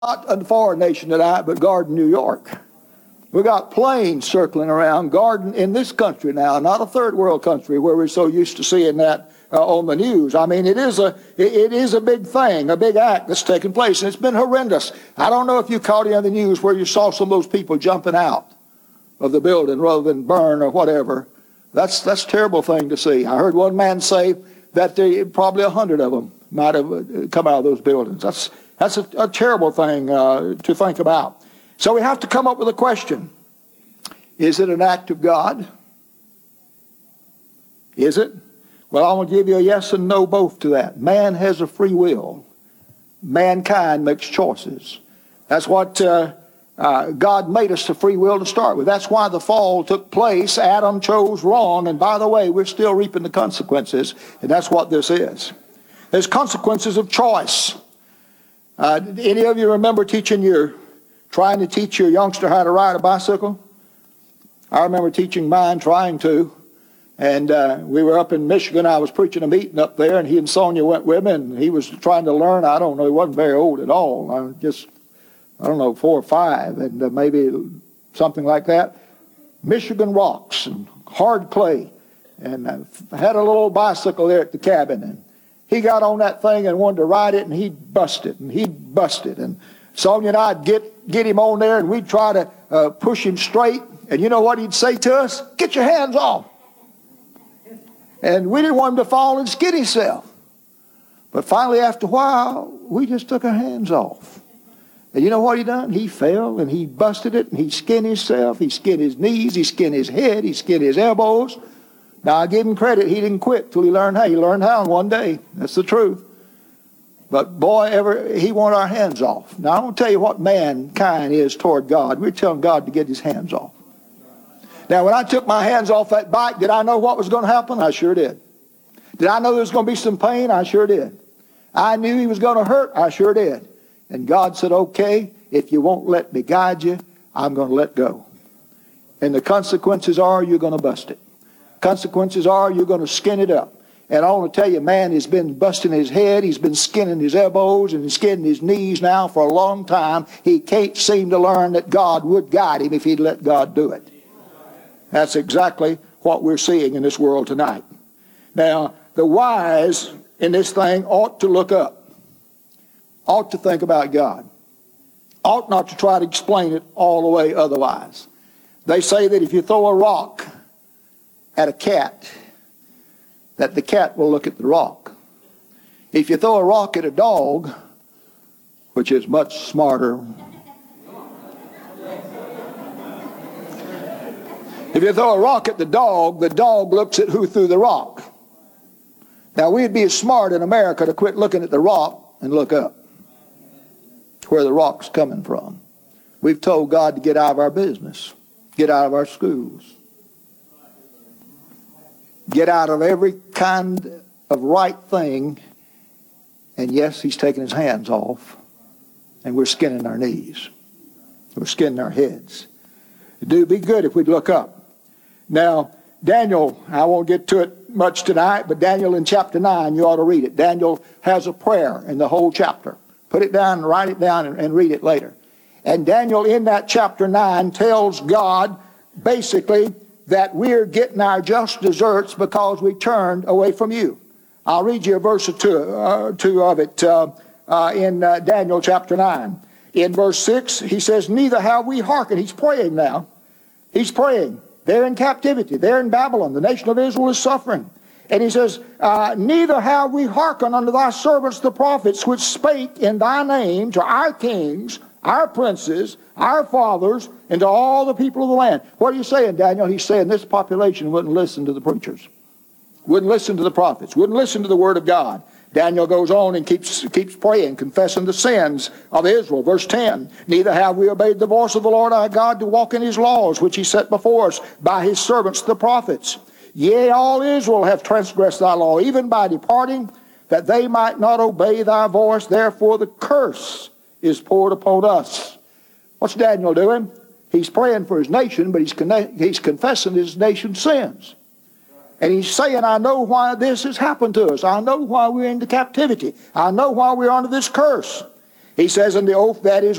Not a foreign nation tonight, but Garden, New York. We got planes circling around Garden in this country now, not a third world country where we're so used to seeing that on the news. I mean, it is a big thing, a big act that's taken place, and it's been horrendous. I don't know if you caught any of the news where you saw some of those people jumping out of the building rather than burn or whatever. That's a terrible thing to see. I heard one man say that probably 100 of them might have come out of those buildings. That's a terrible thing to think about. So we have to come up with a question. Is it an act of God? Is it? Well, I want to give you a yes and no both to that. Man has a free will. Mankind makes choices. That's what God made us a free will to start with. That's why the fall took place. Adam chose wrong. And by the way, we're still reaping the consequences. And that's what this is. There's consequences of choice. Any of you remember trying to teach your youngster how to ride a bicycle? I remember teaching mine, trying to. And we were up in Michigan. I was preaching a meeting up there, and he and Sonia went with me, and he was trying to learn. I don't know, he wasn't very old at all. I don't know, 4 or 5, and maybe something like that. Michigan rocks and hard clay. And I had a little bicycle there at the cabin, and he got on that thing and wanted to ride it, and he'd bust it. And Sonia and I'd get him on there, and we'd try to push him straight. And you know what he'd say to us? Get your hands off. And we didn't want him to fall and skid himself. But finally, after a while, we just took our hands off. And you know what he done? He fell, and he busted it, and he skinned himself. He skinned his knees. He skinned his head. He skinned his elbows. Now, I give him credit. He didn't quit till he learned how. He learned how in one day. That's the truth. But boy, he wanted our hands off. Now, I want to tell you what mankind is toward God. We're telling God to get his hands off. Now, when I took my hands off that bike, did I know what was going to happen? I sure did. Did I know there was going to be some pain? I sure did. I knew he was going to hurt? I sure did. And God said, okay, if you won't let me guide you, I'm going to let go. And the consequences are you're going to bust it. Consequences are you're going to skin it up. And I want to tell you, man has been busting his head. He's been skinning his elbows and skinning his knees now for a long time. He can't seem to learn that God would guide him if he'd let God do it. That's exactly what we're seeing in this world tonight. Now, the wise in this thing ought to look up. Ought to think about God. Ought not to try to explain it all the way otherwise. They say that if you throw a rock at a cat, that the cat will look at the rock. If you throw a rock at a dog, which is much smarter, if you throw a rock at the dog looks at who threw the rock. Now, we'd be smart in America to quit looking at the rock and look up to where the rock's coming from. We've told God to get out of our business, get out of our schools, get out of every kind of right thing. And yes, he's taking his hands off, and we're skinning our knees. We're skinning our heads. It'd be good if we'd look up. Now, Daniel, I won't get to it much tonight, but Daniel in chapter 9, you ought to read it. Daniel has a prayer in the whole chapter. Put it down, write it down, and read it later. And Daniel in that chapter 9 tells God basically that we're getting our just deserts because we turned away from you. I'll read you a verse or two of it in Daniel chapter 9. In verse 6, he says, neither have we hearkened. He's praying now. He's praying. They're in captivity. They're in Babylon. The nation of Israel is suffering. And he says, neither have we hearkened unto thy servants the prophets, which spake in thy name to our kings, our princes, our fathers, and to all the people of the land. What are you saying, Daniel? He's saying this population wouldn't listen to the preachers, wouldn't listen to the prophets, wouldn't listen to the word of God. Daniel goes on and keeps praying, confessing the sins of Israel. Verse 10, neither have we obeyed the voice of the Lord our God to walk in his laws, which he set before us by his servants the prophets. Yea, all Israel have transgressed thy law, even by departing, that they might not obey thy voice. Therefore the curse is poured upon us. What's Daniel doing? He's praying for his nation, but he's confessing his nation's sins. And he's saying, I know why this has happened to us. I know why we're into captivity. I know why we're under this curse. He says in the oath that is